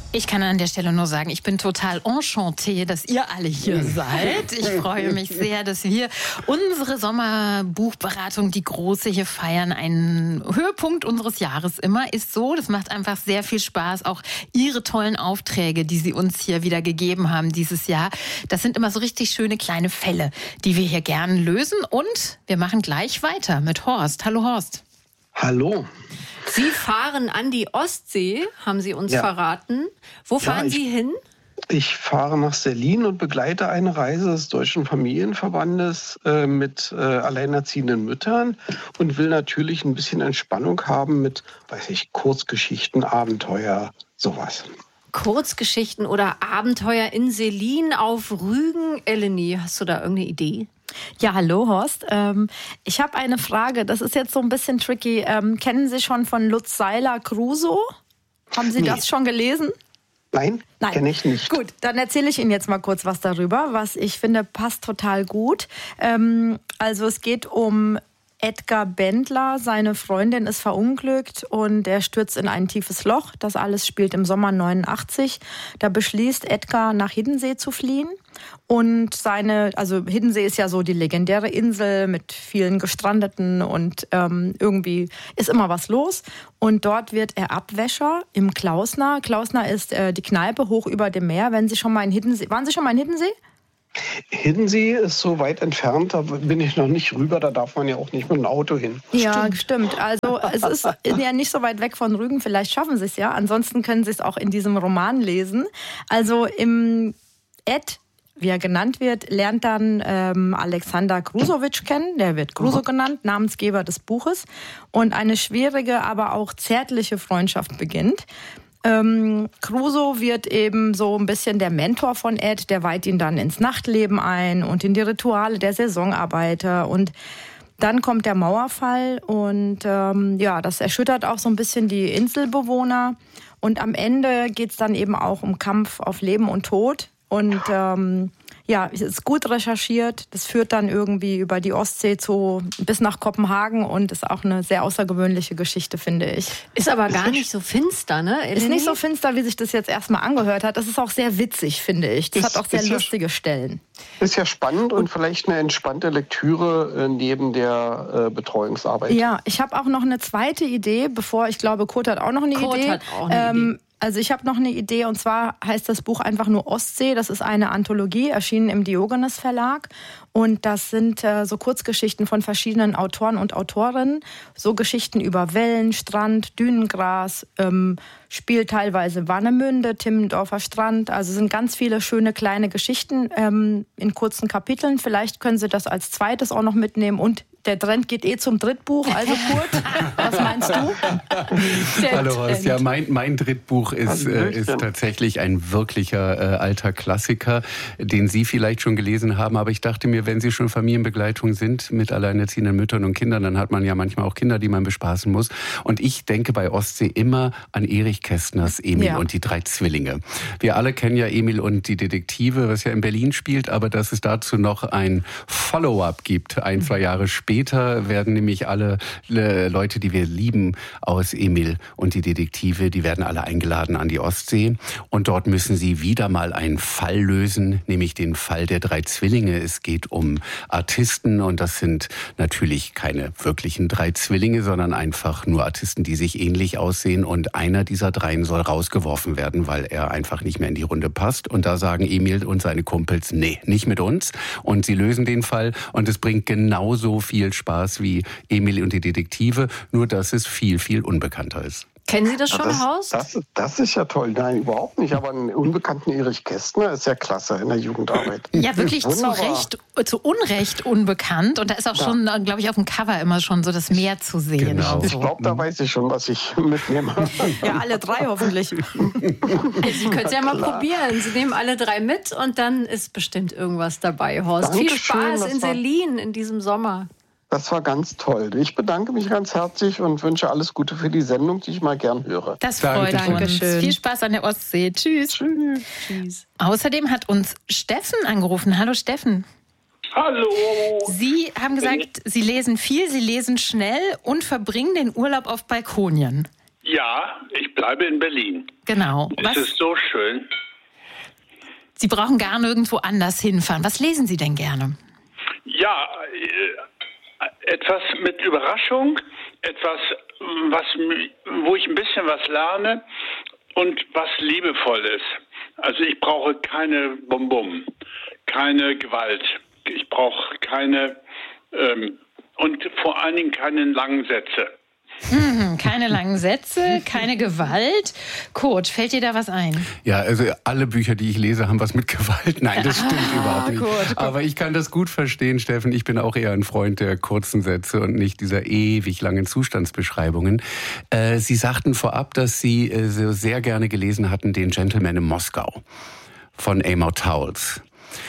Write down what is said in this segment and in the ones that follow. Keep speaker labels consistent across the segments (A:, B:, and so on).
A: Ich kann an der Stelle nur sagen, ich bin total enchantée, dass ihr alle hier seid. Ich freue mich sehr, dass wir unsere Sommerbuchberatung, die große, hier feiern. Ein Höhepunkt unseres Jahres immer ist so. Das macht einfach sehr viel Spaß. Auch Ihre tollen Aufträge, die Sie uns hier wieder gegeben haben dieses Jahr. Das sind immer so richtig schöne kleine Fälle, die wir hier gerne lösen. Und wir machen gleich weiter mit Horst. Hallo Horst.
B: Hallo.
C: Sie fahren an die Ostsee, haben Sie uns verraten. Wo fahren Sie hin?
B: Ich fahre nach Selin und begleite eine Reise des Deutschen Familienverbandes mit alleinerziehenden Müttern und will natürlich ein bisschen Entspannung haben mit, Kurzgeschichten, Abenteuer, sowas.
C: Kurzgeschichten oder Abenteuer in Selin auf Rügen. Eleni, hast du da irgendeine Idee?
D: Ja, hallo Horst. Ich habe eine Frage, das ist jetzt so ein bisschen tricky. Kennen Sie schon von Lutz Seiler Crusoe? Haben Sie das schon gelesen?
B: Nein, kenne ich nicht.
D: Gut, dann erzähle ich Ihnen jetzt mal kurz was darüber, was ich finde passt total gut. Also es geht um Edgar Bendler, seine Freundin ist verunglückt und er stürzt in ein tiefes Loch. Das alles spielt im Sommer 89. Da beschließt Edgar, nach Hiddensee zu fliehen. Und Hiddensee ist ja so die legendäre Insel mit vielen Gestrandeten und irgendwie ist immer was los. Und dort wird er Abwäscher im Klausner. Klausner ist die Kneipe hoch über dem Meer. Wenn Sie schon mal in Hiddensee, waren Sie schon mal in Hiddensee?
B: Hiddensee ist so weit entfernt, da bin ich noch nicht rüber, da darf man ja auch nicht mit dem Auto hin.
D: Ja, stimmt. Also es ist ja nicht so weit weg von Rügen, vielleicht schaffen Sie es ja. Ansonsten können Sie es auch in diesem Roman lesen. Also im Ed, wie er genannt wird, lernt dann Alexander Krusowitsch kennen, der wird Crusoe genannt, Namensgeber des Buches. Und eine schwierige, aber auch zärtliche Freundschaft beginnt. Crusoe wird eben so ein bisschen der Mentor von Ed, der weiht ihn dann ins Nachtleben ein und in die Rituale der Saisonarbeiter und dann kommt der Mauerfall und das erschüttert auch so ein bisschen die Inselbewohner und am Ende geht's dann eben auch um Kampf auf Leben und Tod und es ist gut recherchiert. Das führt dann irgendwie über die Ostsee bis nach Kopenhagen und ist auch eine sehr außergewöhnliche Geschichte, finde ich.
C: Ist aber gar nicht so finster, ne?
D: Ist nicht so finster, wie sich das jetzt erstmal angehört hat. Das ist auch sehr witzig, finde ich. Das hat auch sehr lustige Stellen.
B: Ist ja spannend und vielleicht eine entspannte Lektüre neben der Betreuungsarbeit.
D: Ja, ich habe auch noch eine zweite Idee, ich glaube, Kurt hat auch noch eine Idee. Also ich habe noch eine Idee und zwar heißt das Buch einfach nur Ostsee. Das ist eine Anthologie, erschienen im Diogenes Verlag. Und das sind so Kurzgeschichten von verschiedenen Autoren und Autorinnen. So Geschichten über Wellen, Strand, Dünengras, spielt teilweise Warnemünde, Timmendorfer Strand. Also sind ganz viele schöne kleine Geschichten in kurzen Kapiteln. Vielleicht können Sie das als zweites auch noch mitnehmen. Und der Trend geht zum Drittbuch. Also Kurt, was meinst du?
E: Hallo Horst, ja, mein Drittbuch ist tatsächlich ein wirklicher alter Klassiker, den Sie vielleicht schon gelesen haben. Aber ich dachte mir, wenn Sie schon Familienbegleitung sind mit alleinerziehenden Müttern und Kindern, dann hat man ja manchmal auch Kinder, die man bespaßen muss. Und ich denke bei Ostsee immer an Erich Kästners Emil und die 3 Zwillinge. Wir alle kennen ja Emil und die Detektive, was ja in Berlin spielt, aber dass es dazu noch ein Follow-up gibt, 1-2 Jahre später werden nämlich alle Leute, die wir lieben, aus Emil und die Detektive, die werden alle eingeladen an die Ostsee. Und dort müssen sie wieder mal einen Fall lösen, nämlich den Fall der 3 Zwillinge. Es geht um Artisten und das sind natürlich keine wirklichen 3 Zwillinge, sondern einfach nur Artisten, die sich ähnlich aussehen. Und einer dieser 3 soll rausgeworfen werden, weil er einfach nicht mehr in die Runde passt. Und da sagen Emil und seine Kumpels, nee, nicht mit uns. Und sie lösen den Fall und es bringt genauso viel Spaß wie Emil und die Detektive, nur dass es viel, viel unbekannter ist.
C: Kennen Sie das schon, Horst?
B: Das ist ja toll. Nein, überhaupt nicht. Aber einen unbekannten Erich Kästner ist ja klasse in der Jugendarbeit.
A: Ja, wirklich zu Unrecht unbekannt. Und da ist auch schon, glaube ich, auf dem Cover immer schon so das Meer zu sehen.
E: Genau.
B: Ich glaube, da weiß ich schon, was ich mitnehme.
D: Ja, alle 3 hoffentlich.
C: Sie können es ja mal probieren. Sie nehmen alle 3 mit und dann ist bestimmt irgendwas dabei, Horst. Viel Spaß in Selin in diesem Sommer.
B: Das war ganz toll. Ich bedanke mich ganz herzlich und wünsche alles Gute für die Sendung, die ich mal gern höre.
A: Das freut uns. Viel Spaß an der Ostsee. Tschüss.
C: Tschüss.
A: Außerdem hat uns Steffen angerufen. Hallo Steffen.
F: Hallo.
A: Sie haben gesagt, Sie lesen viel, Sie lesen schnell und verbringen den Urlaub auf Balkonien.
F: Ja, ich bleibe in Berlin.
A: Genau.
F: Es ist so schön.
A: Sie brauchen gar nirgendwo anders hinfahren. Was lesen Sie denn gerne?
F: Ja, etwas mit Überraschung, etwas, wo ich ein bisschen was lerne und was liebevoll ist. Also ich brauche keine Bum-Bum, keine Gewalt. Ich brauche keine und vor allen Dingen keine langen Sätze.
A: Keine langen Sätze, keine Gewalt. Kurt, fällt dir da was ein?
E: Ja, also alle Bücher, die ich lese, haben was mit Gewalt. Nein, das stimmt überhaupt nicht.
A: Gut.
E: Aber ich kann das gut verstehen, Steffen. Ich bin auch eher ein Freund der kurzen Sätze und nicht dieser ewig langen Zustandsbeschreibungen. Sie sagten vorab, dass Sie so sehr gerne gelesen hatten, den Gentleman in Moskau von Amor Towles.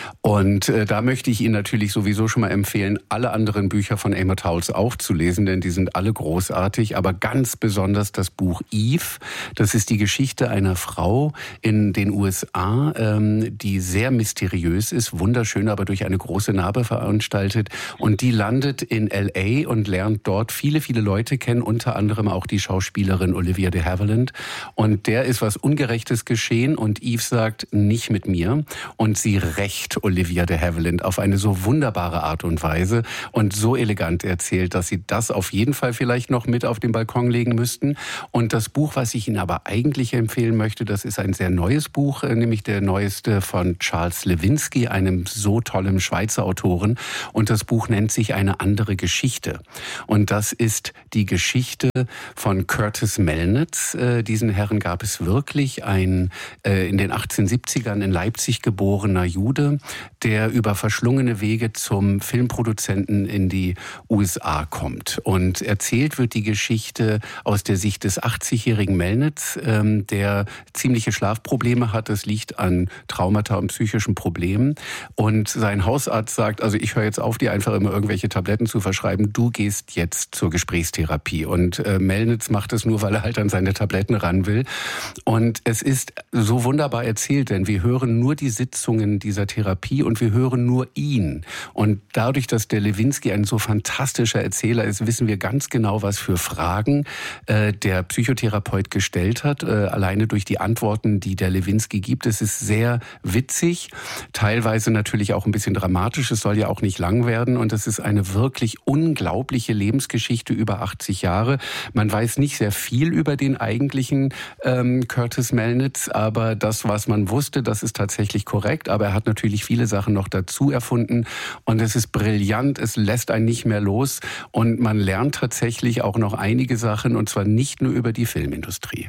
E: Und da möchte ich Ihnen natürlich sowieso schon mal empfehlen, alle anderen Bücher von Amor Towles auch zu lesen, denn die sind alle großartig, aber ganz besonders das Buch Eve. Das ist die Geschichte einer Frau in den USA, die sehr mysteriös ist, wunderschön, aber durch eine große Narbe veranstaltet. Und die landet in L.A. und lernt dort viele, viele Leute kennen, unter anderem auch die Schauspielerin Olivia de Havilland. Und der ist was Ungerechtes geschehen und Eve sagt, nicht mit mir. Und sie rächt Olivia de Havilland auf eine so wunderbare Art und Weise und so elegant erzählt, dass Sie das auf jeden Fall vielleicht noch mit auf den Balkon legen müssten. Und das Buch, was ich Ihnen aber eigentlich empfehlen möchte, das ist ein sehr neues Buch, nämlich der neueste von Charles Lewinsky, einem so tollen Schweizer Autoren. Und das Buch nennt sich Eine andere Geschichte. Und das ist die Geschichte von Curtis Melnitz. Diesen Herrn gab es wirklich, ein in den 1870ern in Leipzig geborener Jude, der über verschlungene Wege zum Filmproduzenten in die USA kommt. Und erzählt wird die Geschichte aus der Sicht des 80-jährigen Melnitz, der ziemliche Schlafprobleme hat. Das liegt an Traumata und psychischen Problemen. Und sein Hausarzt sagt, also ich höre jetzt auf, dir einfach immer irgendwelche Tabletten zu verschreiben. Du gehst jetzt zur Gesprächstherapie. Und Melnitz macht es nur, weil er halt an seine Tabletten ran will. Und es ist so wunderbar erzählt, denn wir hören nur die Sitzungen dieser Therapie und wir hören nur ihn. Und dadurch, dass der Lewinsky ein so fantastischer Erzähler ist, wissen wir ganz genau, was für Fragen der Psychotherapeut gestellt hat, alleine durch die Antworten, die der Lewinsky gibt. Es ist sehr witzig, teilweise natürlich auch ein bisschen dramatisch. Es soll ja auch nicht lang werden und es ist eine wirklich unglaubliche Lebensgeschichte über 80 Jahre. Man weiß nicht sehr viel über den eigentlichen Curtis Melnitz, aber das, was man wusste, das ist tatsächlich korrekt. Aber er hat natürlich viele Sachen noch dazu erfunden und es ist brillant, es lässt einen nicht mehr los und man lernt tatsächlich auch noch einige Sachen und zwar nicht nur über die Filmindustrie.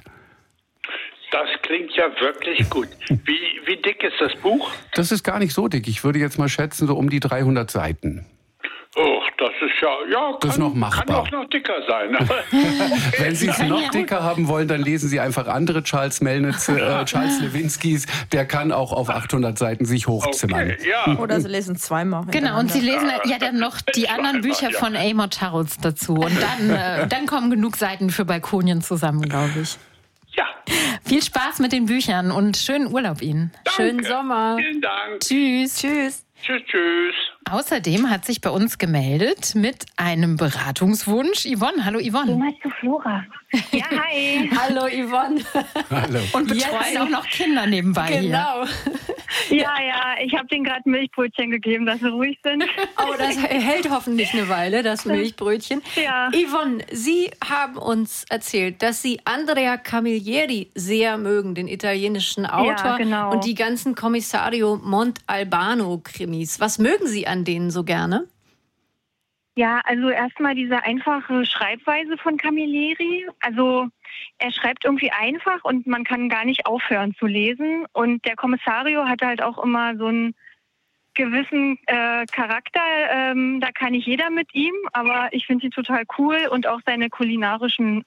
F: Das klingt ja wirklich gut. Wie dick ist das Buch?
E: Das ist gar nicht so dick. Ich würde jetzt mal schätzen, so um die 300 Seiten.
F: Oh, das ist ja
E: das ist noch machbar.
F: Kann auch noch dicker sein.
E: Wenn Sie es noch dicker haben wollen, dann lesen Sie einfach andere Charles Lewinskys. Der kann auch auf 800 Seiten sich hochzimmern.
F: Okay, ja.
D: Oder Sie lesen zweimal.
A: Genau, und Sie lesen ja dann noch die anderen Bücher von Amor Towles dazu. Und dann kommen genug Seiten für Balkonien zusammen, glaube ich.
F: Ja.
A: Viel Spaß mit den Büchern und schönen Urlaub Ihnen.
F: Danke.
A: Schönen Sommer.
F: Vielen Dank.
A: Tschüss. Tschüss.
F: Tschüss.
A: Außerdem hat sich bei uns gemeldet mit einem Beratungswunsch Yvonne. Hallo Yvonne.
G: Immer zu Flora. Ja, hi.
C: Hallo Yvonne.
E: Hallo.
A: Und betreuen auch noch Kinder nebenbei
C: Genau.
G: Ja, ich habe denen gerade Milchbrötchen gegeben, dass sie ruhig sind.
C: Oh, das hält hoffentlich eine Weile, das Milchbrötchen.
G: Ja.
C: Yvonne, Sie haben uns erzählt, dass Sie Andrea Camilleri sehr mögen, den italienischen Autor,
G: Ja, genau.
C: und die ganzen Commissario Montalbano-Krimis. Was mögen Sie an denen so gerne?
G: Ja, also erstmal diese einfache Schreibweise von Camilleri. Also er schreibt irgendwie einfach und man kann gar nicht aufhören zu lesen. Und der Kommissario hat halt auch immer so einen gewissen Charakter. Da kann nicht jeder mit ihm, aber ich finde sie total cool und auch seine kulinarischen,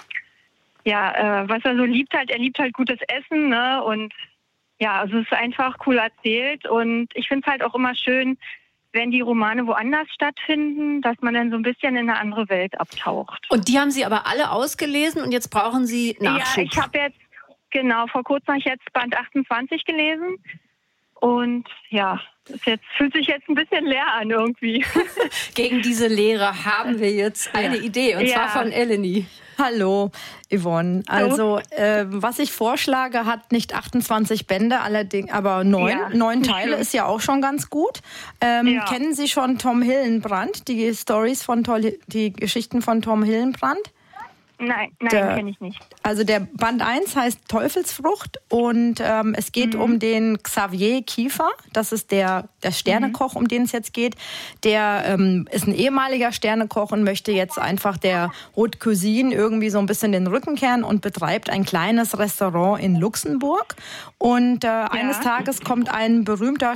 G: was er so liebt halt. Er liebt halt gutes Essen, ne? Und ja, also es ist einfach cool erzählt und ich finde es halt auch immer schön, wenn die Romane woanders stattfinden, dass man dann so ein bisschen in eine andere Welt abtaucht.
C: Und die haben Sie aber alle ausgelesen und jetzt brauchen Sie Nachschub.
G: Ja, ich habe jetzt, vor kurzem habe ich jetzt Band 28 gelesen Und ja, fühlt sich jetzt ein bisschen leer an irgendwie.
C: Gegen diese Leere haben wir jetzt eine Idee, und zwar von Eleni.
D: Hallo, Yvonne. Also, was ich vorschlage, hat nicht 28 Bände, allerdings, aber 9 Teile ist ja auch schon ganz gut. Kennen Sie schon Tom Hillenbrand, die Geschichten von Tom Hillenbrand?
G: Nein, kenne ich nicht.
D: Also der Band 1 heißt Teufelsfrucht und es geht um den Xavier Kiefer. Das ist der Sternekoch, um den es jetzt geht. Der ist ein ehemaliger Sternekoch und möchte jetzt einfach der Haute Cuisine irgendwie so ein bisschen den Rücken kehren und betreibt ein kleines Restaurant in Luxemburg. Und eines Tages kommt ein berühmter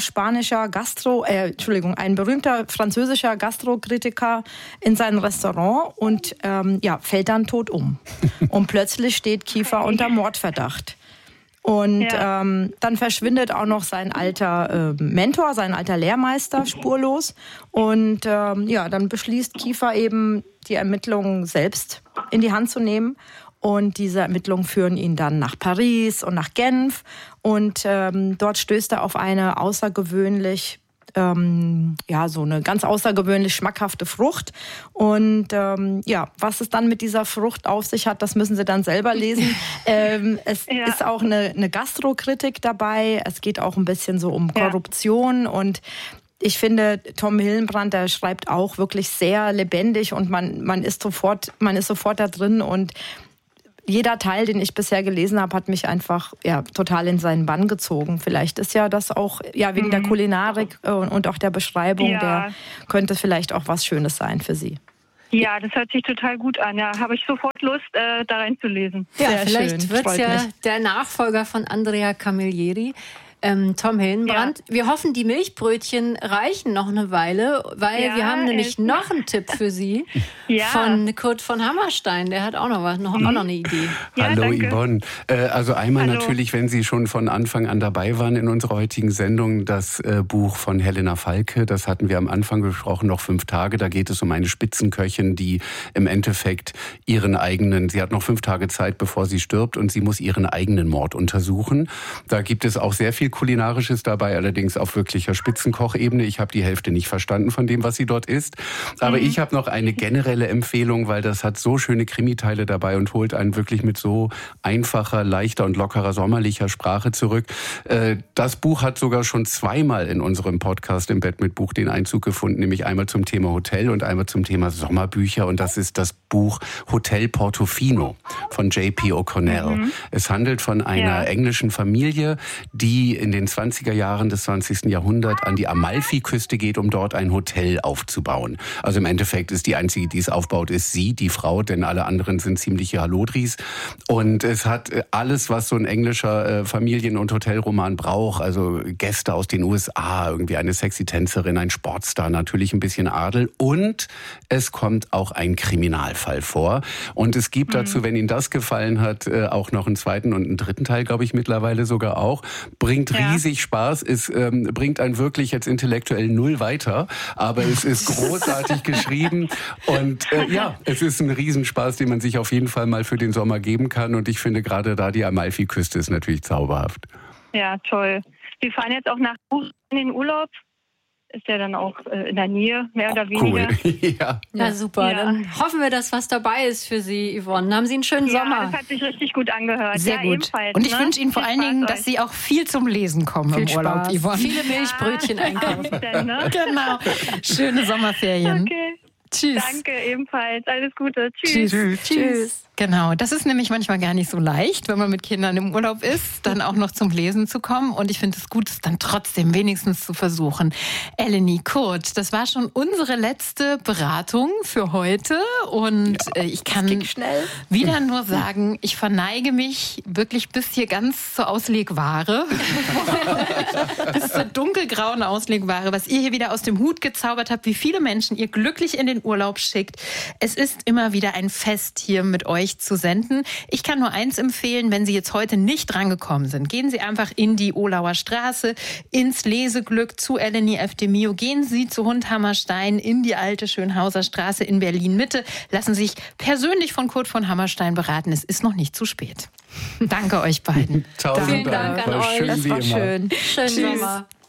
D: ein berühmter französischer Gastrokritiker in sein Restaurant und fällt dann tot um. Und plötzlich steht Kiefer unter Mordverdacht. Und dann verschwindet auch noch sein alter Mentor, sein alter Lehrmeister spurlos. Und dann beschließt Kiefer eben, die Ermittlungen selbst in die Hand zu nehmen. Und diese Ermittlungen führen ihn dann nach Paris und nach Genf. Und dort stößt er auf eine außergewöhnlich so eine ganz außergewöhnlich schmackhafte Frucht. Und was es dann mit dieser Frucht auf sich hat, das müssen Sie dann selber lesen. Es ist auch eine Gastrokritik dabei. Es geht auch ein bisschen so um Korruption und ich finde, Tom Hillenbrand, der schreibt auch wirklich sehr lebendig und man ist sofort da drin und jeder Teil, den ich bisher gelesen habe, hat mich einfach total in seinen Bann gezogen. Vielleicht ist ja das auch wegen der Kulinarik und auch der Beschreibung, der könnte vielleicht auch was Schönes sein für Sie.
G: Ja, das hört sich total gut an. Ja, habe ich sofort Lust, da reinzulesen.
C: Ja, vielleicht wird es der Nachfolger von Andrea Camilleri. Tom Hillenbrand. Ja. Wir hoffen, die Milchbrötchen reichen noch eine Weile, weil wir haben nämlich noch einen Tipp für Sie von Kurt von Hammerstein. Der hat auch noch auch noch eine Idee.
E: Ja, hallo danke. Yvonne. Also einmal natürlich, wenn Sie schon von Anfang an dabei waren in unserer heutigen Sendung, das Buch von Helena Falke, das hatten wir am Anfang besprochen, noch 5 Tage. Da geht es um eine Spitzenköchin, die im Endeffekt sie hat noch 5 Tage Zeit, bevor sie stirbt und sie muss ihren eigenen Mord untersuchen. Da gibt es auch sehr viel Kulinarisches dabei, allerdings auf wirklicher Spitzenkochebene. Ich habe die Hälfte nicht verstanden von dem, was sie dort isst. Aber ich habe noch eine generelle Empfehlung, weil das hat so schöne Krimiteile dabei und holt einen wirklich mit so einfacher, leichter und lockerer, sommerlicher Sprache zurück. Das Buch hat sogar schon 2-mal in unserem Podcast im Bett mit Buch den Einzug gefunden, nämlich einmal zum Thema Hotel und einmal zum Thema Sommerbücher. Und das ist das Buch Hotel Portofino von J.P. O'Connell. Es handelt von einer englischen Familie, die in den 20er Jahren des 20. Jahrhunderts an die Amalfiküste geht, um dort ein Hotel aufzubauen. Also im Endeffekt ist die einzige, die es aufbaut, ist sie, die Frau, denn alle anderen sind ziemliche Hallodris. Und es hat alles, was so ein englischer Familien- und Hotelroman braucht. Also Gäste aus den USA, irgendwie eine sexy Tänzerin, ein Sportstar, natürlich ein bisschen Adel. Und es kommt auch ein Kriminalfall vor. Und es gibt dazu, wenn Ihnen das gefallen hat, auch noch einen 2. und einen 3. Teil, glaube ich, mittlerweile sogar auch. Bringt riesig Spaß. Es bringt einen wirklich jetzt intellektuell 0 weiter, aber es ist großartig geschrieben und es ist ein Riesenspaß, den man sich auf jeden Fall mal für den Sommer geben kann und ich finde gerade da die Amalfiküste ist natürlich zauberhaft.
G: Ja, toll. Wir fahren jetzt auch nach in den Urlaub. Ist ja dann auch in der Nähe, mehr oder weniger.
E: Cool.
C: Ja, super. Ja. Dann hoffen wir, dass was dabei ist für Sie, Yvonne. Haben Sie einen schönen Sommer?
G: Das hat sich richtig gut angehört.
A: Sehr gut. Ebenfalls, und ich wünsche Ihnen vor allen Dingen, dass Sie auch viel zum Lesen kommen im Urlaub, Yvonne.
C: Viele Milchbrötchen einkaufen.
G: Ne?
A: Genau. Schöne Sommerferien.
G: Okay.
A: Tschüss.
G: Danke, ebenfalls. Alles Gute. Tschüss.
A: Tschüss. Genau, das ist nämlich manchmal gar nicht so leicht, wenn man mit Kindern im Urlaub ist, dann auch noch zum Lesen zu kommen. Und ich finde es gut, es dann trotzdem wenigstens zu versuchen. Eleni, Kurt, das war schon unsere letzte Beratung für heute. Und ich kann wieder nur sagen, ich verneige mich wirklich bis hier ganz zur Auslegware. Bis zur dunkelgrauen Auslegware, was ihr hier wieder aus dem Hut gezaubert habt, wie viele Menschen ihr glücklich in den Urlaub schickt. Es ist immer wieder ein Fest, hier mit euch euch zu senden. Ich kann nur eins empfehlen, wenn Sie jetzt heute nicht drangekommen sind. Gehen Sie einfach in die Ohlauer Straße, ins Leseglück, zu Eleni F. de Mio. Gehen Sie zu Hundhammerstein in die alte Schönhauser Straße in Berlin-Mitte. Lassen Sie sich persönlich von Kurt von Hammerstein beraten. Es ist noch nicht zu spät. Danke euch beiden.
E: Vielen Dank
C: an euch.
D: Das war schön.
C: Schönen Sommer.